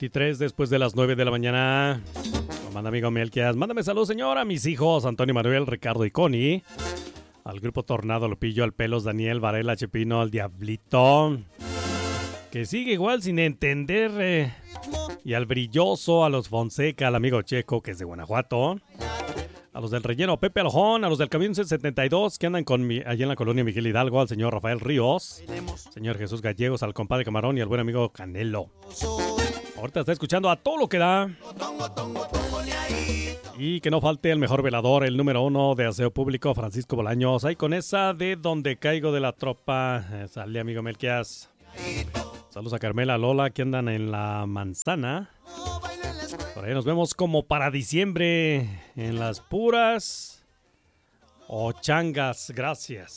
23 después de las 9 de la mañana. Manda amigo Melquias. Mándame saludos, señor, a mis hijos Antonio, Manuel, Ricardo y Connie. Al grupo Tornado, Lupillo, al Pelos, Daniel, Varela, Chepino, al Diablito. Que sigue igual sin entender. Y al Brilloso, a los Fonseca, al amigo Checo, que es de Guanajuato. A los del Relleno, Pepe Alojón, a los del Camión 72 que andan allí en la colonia Miguel Hidalgo, al señor Rafael Ríos, señor Jesús Gallegos, al compadre Camarón y al buen amigo Canelo. Ahorita está escuchando a todo lo que da. Y que no falte el mejor velador, el número 1 de aseo público, Francisco Bolaños. Ahí con esa de donde caigo de la tropa. Sale amigo Melquias. Saludos a Carmela, Lola, que andan en la manzana. Por ahí nos vemos como para diciembre en las puras o changas. Gracias.